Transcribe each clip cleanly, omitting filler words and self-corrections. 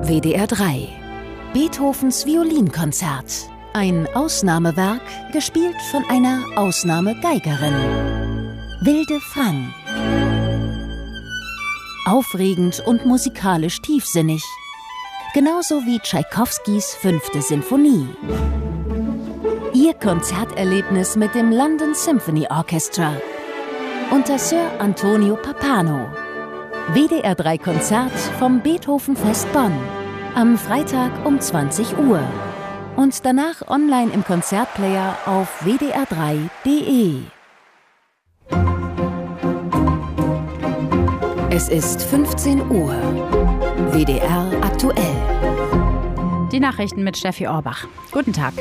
WDR 3. Beethovens Violinkonzert. Ein Ausnahmewerk, gespielt von einer Ausnahmegeigerin. Wilde Frank. Aufregend und musikalisch tiefsinnig. Genauso wie Tschaikowskis 5. Sinfonie. Ihr Konzerterlebnis mit dem London Symphony Orchestra. Unter Sir Antonio Pappano. WDR 3 Konzert vom Beethovenfest Bonn. Am Freitag um 20 Uhr. Und danach online im Konzertplayer auf wdr3.de. Es ist 15 Uhr. WDR aktuell. Die Nachrichten mit Steffi Orbach. Guten Tag.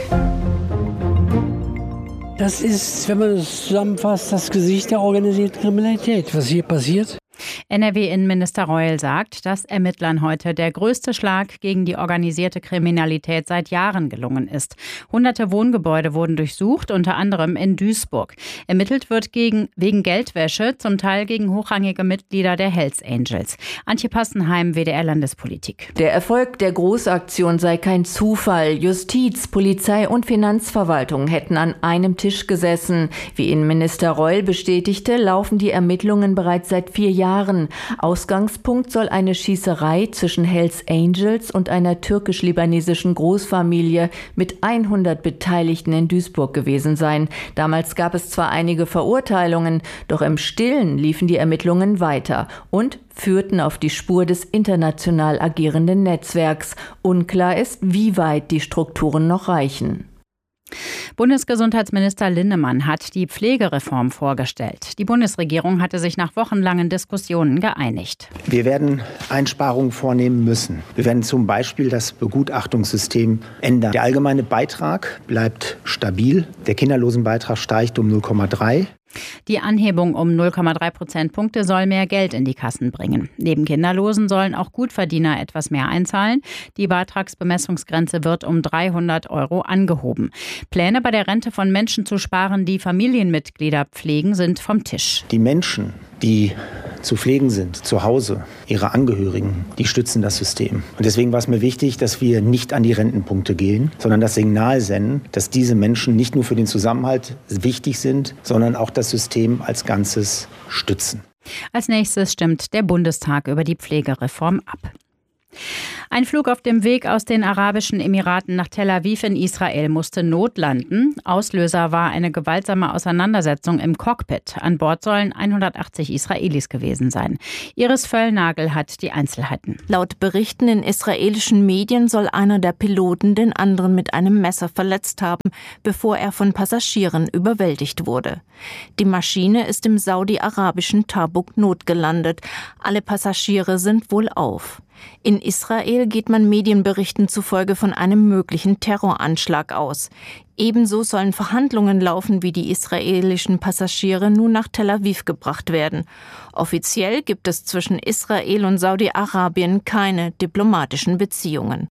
Das ist, wenn man es zusammenfasst, das Gesicht der organisierten Kriminalität, was hier passiert. NRW-Innenminister Reul sagt, dass Ermittlern heute der größte Schlag gegen die organisierte Kriminalität seit Jahren gelungen ist. Hunderte Wohngebäude wurden durchsucht, unter anderem in Duisburg. Ermittelt wird wegen Geldwäsche, zum Teil gegen hochrangige Mitglieder der Hells Angels. Antje Passenheim, WDR-Landespolitik. Der Erfolg der Großaktion sei kein Zufall. Justiz, Polizei und Finanzverwaltung hätten an einem Tisch gesessen. Wie Innenminister Reul bestätigte, laufen die Ermittlungen bereits seit 4 Jahren. Ausgangspunkt soll eine Schießerei zwischen Hells Angels und einer türkisch-libanesischen Großfamilie mit 100 Beteiligten in Duisburg gewesen sein. Damals gab es zwar einige Verurteilungen, doch im Stillen liefen die Ermittlungen weiter und führten auf die Spur des international agierenden Netzwerks. Unklar ist, wie weit die Strukturen noch reichen. Bundesgesundheitsminister Linnemann hat die Pflegereform vorgestellt. Die Bundesregierung hatte sich nach wochenlangen Diskussionen geeinigt. Wir werden Einsparungen vornehmen müssen. Wir werden zum Beispiel das Begutachtungssystem ändern. Der allgemeine Beitrag bleibt stabil. Der Kinderlosenbeitrag steigt um 0,3. Die Anhebung um 0,3 Prozentpunkte soll mehr Geld in die Kassen bringen. Neben Kinderlosen sollen auch Gutverdiener etwas mehr einzahlen. Die Beitragsbemessungsgrenze wird um 300 € angehoben. Pläne bei der Rente von Menschen zu sparen, die Familienmitglieder pflegen, sind vom Tisch. Die Menschen, die zu pflegen sind, zu Hause, ihre Angehörigen, die stützen das System. Und deswegen war es mir wichtig, dass wir nicht an die Rentenpunkte gehen, sondern das Signal senden, dass diese Menschen nicht nur für den Zusammenhalt wichtig sind, sondern auch das System als Ganzes stützen. Als nächstes stimmt der Bundestag über die Pflegereform ab. Ein Flug auf dem Weg aus den Arabischen Emiraten nach Tel Aviv in Israel musste notlanden. Auslöser war eine gewaltsame Auseinandersetzung im Cockpit. An Bord sollen 180 Israelis gewesen sein. Iris Völlnagel hat die Einzelheiten. Laut Berichten in israelischen Medien soll einer der Piloten den anderen mit einem Messer verletzt haben, bevor er von Passagieren überwältigt wurde. Die Maschine ist im saudi-arabischen Tabuk notgelandet. Alle Passagiere sind wohlauf. In Israel geht man Medienberichten zufolge von einem möglichen Terroranschlag aus. Ebenso sollen Verhandlungen laufen, wie die israelischen Passagiere nun nach Tel Aviv gebracht werden. Offiziell gibt es zwischen Israel und Saudi-Arabien keine diplomatischen Beziehungen.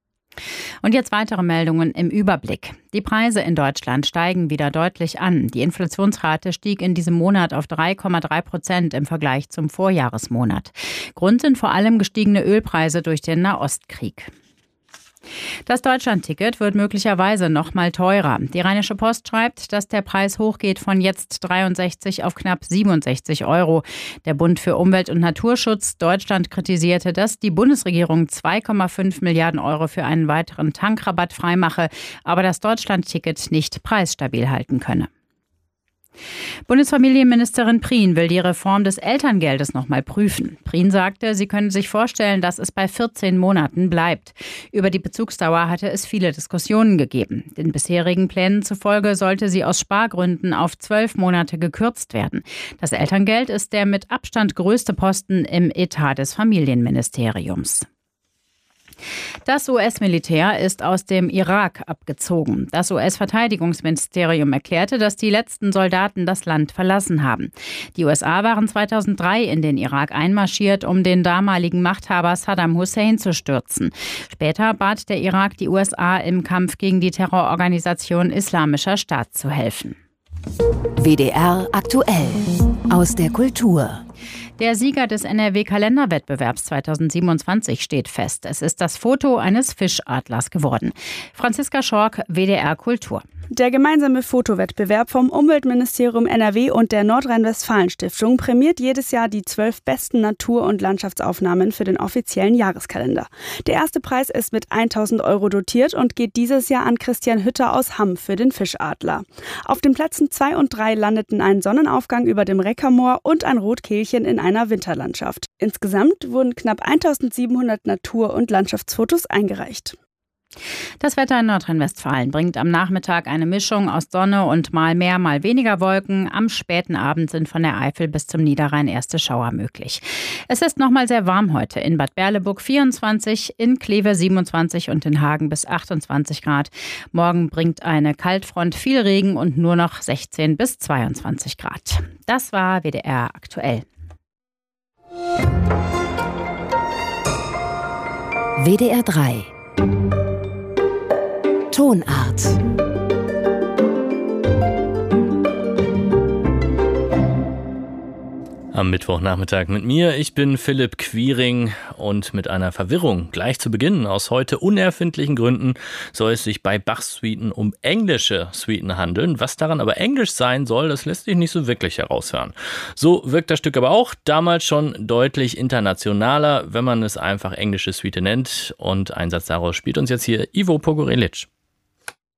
Und jetzt weitere Meldungen im Überblick. Die Preise in Deutschland steigen wieder deutlich an. Die Inflationsrate stieg in diesem Monat auf 3,3% im Vergleich zum Vorjahresmonat. Grund sind vor allem gestiegene Ölpreise durch den Nahostkrieg. Das Deutschlandticket wird möglicherweise noch mal teurer. Die Rheinische Post schreibt, dass der Preis hochgeht von jetzt 63 auf knapp 67 €. Der Bund für Umwelt und Naturschutz Deutschland kritisierte, dass die Bundesregierung 2,5 Milliarden € für einen weiteren Tankrabatt freimache, aber das Deutschlandticket nicht preisstabil halten könne. Bundesfamilienministerin Prien will die Reform des Elterngeldes noch mal prüfen. Prien sagte, sie könne sich vorstellen, dass es bei 14 Monaten bleibt. Über die Bezugsdauer hatte es viele Diskussionen gegeben. Den bisherigen Plänen zufolge sollte sie aus Spargründen auf 12 Monate gekürzt werden. Das Elterngeld ist der mit Abstand größte Posten im Etat des Familienministeriums. Das US-Militär ist aus dem Irak abgezogen. Das US-Verteidigungsministerium erklärte, dass die letzten Soldaten das Land verlassen haben. Die USA waren 2003 in den Irak einmarschiert, um den damaligen Machthaber Saddam Hussein zu stürzen. Später bat der Irak die USA im Kampf gegen die Terrororganisation Islamischer Staat zu helfen. WDR aktuell aus der Kultur. Der Sieger des NRW-Kalenderwettbewerbs 2027 steht fest. Es ist das Foto eines Fischadlers geworden. Franziska Schork, WDR Kultur. Der gemeinsame Fotowettbewerb vom Umweltministerium NRW und der Nordrhein-Westfalen-Stiftung prämiert jedes Jahr die 12 besten Natur- und Landschaftsaufnahmen für den offiziellen Jahreskalender. Der erste Preis ist mit 1.000 € dotiert und geht dieses Jahr an Christian Hütter aus Hamm für den Fischadler. Auf den Plätzen 2 und 3 landeten ein Sonnenaufgang über dem Reckermoor und ein Rotkehlchen in einer Winterlandschaft. Insgesamt wurden knapp 1.700 Natur- und Landschaftsfotos eingereicht. Das Wetter in Nordrhein-Westfalen bringt am Nachmittag eine Mischung aus Sonne und mal mehr, mal weniger Wolken. Am späten Abend sind von der Eifel bis zum Niederrhein erste Schauer möglich. Es ist noch mal sehr warm heute. In Bad Berleburg 24, in Kleve 27 und in Hagen bis 28 Grad. Morgen bringt eine Kaltfront viel Regen und nur noch 16 bis 22 Grad. Das war WDR aktuell. WDR 3 Tonart. Am Mittwochnachmittag mit mir. Ich bin Philipp Quiring und mit einer Verwirrung gleich zu Beginn. Aus heute unerfindlichen Gründen soll es sich bei Bachs Suiten um englische Suiten handeln. Was daran aber Englisch sein soll, das lässt sich nicht so wirklich heraushören. So wirkt das Stück aber auch damals schon deutlich internationaler, wenn man es einfach englische Suite nennt. Und ein Satz daraus spielt uns jetzt hier Ivo Pogorelic.